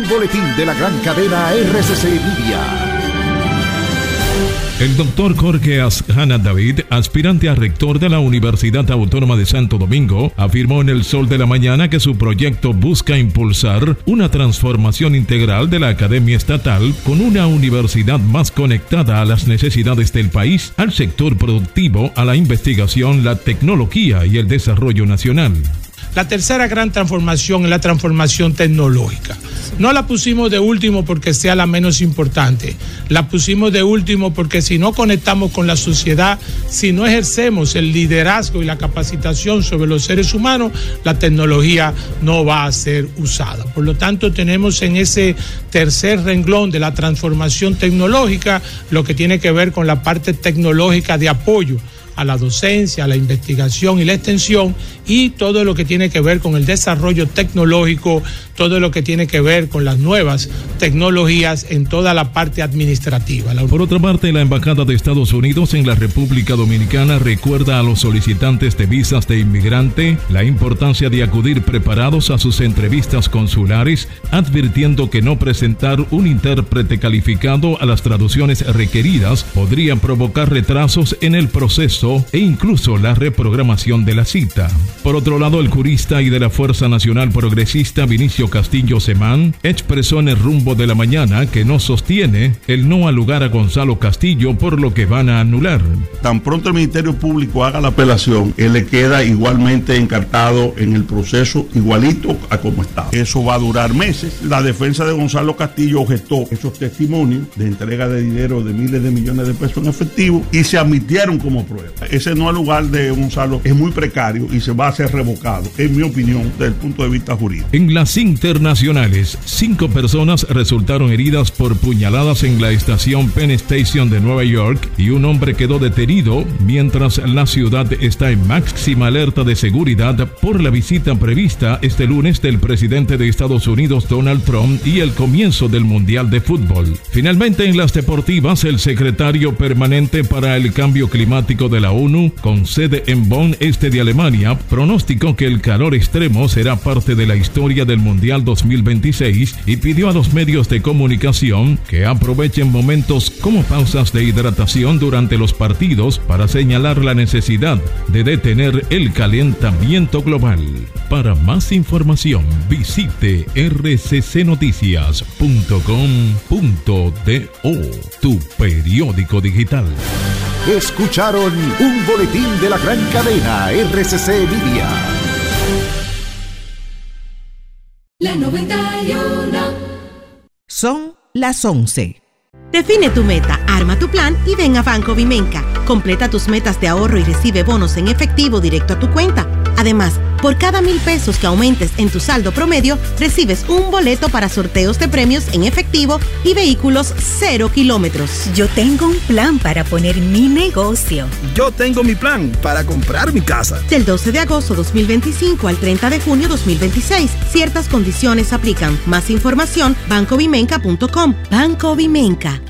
un boletín de la gran cadena RCC Media. El doctor Jorge Asjana David, aspirante a rector de la Universidad Autónoma de Santo Domingo, afirmó en El Sol de la Mañana que su proyecto busca impulsar una transformación integral de la Academia Estatal con una universidad más conectada a las necesidades del país, al sector productivo, a la investigación, la tecnología y el desarrollo nacional. La tercera gran transformación es la transformación tecnológica. No la pusimos de último porque sea la menos importante. La pusimos de último porque si no conectamos con la sociedad, si no ejercemos el liderazgo y la capacitación sobre los seres humanos, la tecnología no va a ser usada. Por lo tanto, tenemos en ese tercer renglón de la transformación tecnológica lo que tiene que ver con la parte tecnológica de apoyo a la docencia, a la investigación y la extensión, y todo lo que tiene que ver con el desarrollo tecnológico, todo lo que tiene que ver con las nuevas tecnologías en toda la parte administrativa. Por otra parte, la Embajada de Estados Unidos en la República Dominicana recuerda a los solicitantes de visas de inmigrante la importancia de acudir preparados a sus entrevistas consulares, advirtiendo que no presentar un intérprete calificado a las traducciones requeridas podría provocar retrasos en el proceso e incluso la reprogramación de la cita. Por otro lado, el jurista y de la Fuerza Nacional Progresista Vinicio Castillo Semán expresó en El Rumbo de la Mañana que no sostiene el no al lugar a Gonzalo Castillo, por lo que van a anular. Tan pronto el Ministerio Público haga la apelación, él le queda igualmente encartado en el proceso, igualito a como estaba. Eso va a durar meses. La defensa de Gonzalo Castillo objetó esos testimonios de entrega de dinero de miles de millones de pesos en efectivo y se admitieron como prueba. Ese no al lugar de Gonzalo es muy precario y se va a ser revocado, en mi opinión, desde el punto de vista jurídico. En las internacionales, 5 personas resultaron heridas por puñaladas en la estación Penn Station de Nueva York y un hombre quedó detenido mientras la ciudad está en máxima alerta de seguridad por la visita prevista este lunes del presidente de Estados Unidos Donald Trump y el comienzo del Mundial de Fútbol. Finalmente, en las deportivas, el secretario permanente para el cambio climático de la ONU, con sede en Bonn, este de Alemania, pronosticó que el calor extremo será parte de la historia del Mundial 2026 y pidió a los medios de comunicación que aprovechen momentos como pausas de hidratación durante los partidos para señalar la necesidad de detener el calentamiento global. Para más información, visite rccnoticias.com.do, tu periódico digital. Escucharon un boletín de la gran cadena RCC Media. La 91. Son las 11. Define tu meta, arma tu plan y ven a Banco Vimenca. Completa tus metas de ahorro y recibe bonos en efectivo directo a tu cuenta. Además, por cada 1,000 pesos que aumentes en tu saldo promedio, recibes un boleto para sorteos de premios en efectivo y vehículos 0 kilómetros. Yo tengo un plan para poner mi negocio. Yo tengo mi plan para comprar mi casa. Del 12 de agosto 2025 al 30 de junio 2026. Ciertas condiciones aplican. Más información, bancovimenca.com. Banco Vimenca.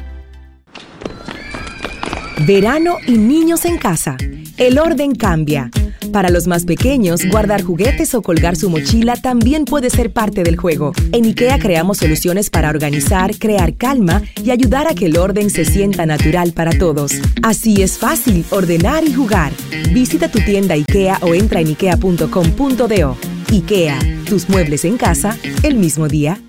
Verano y niños en casa. El orden cambia. Para los más pequeños, guardar juguetes o colgar su mochila también puede ser parte del juego. En IKEA creamos soluciones para organizar, crear calma y ayudar a que el orden se sienta natural para todos. Así es fácil ordenar y jugar. Visita tu tienda IKEA o entra en ikea.com.do. IKEA, tus muebles en casa el mismo día.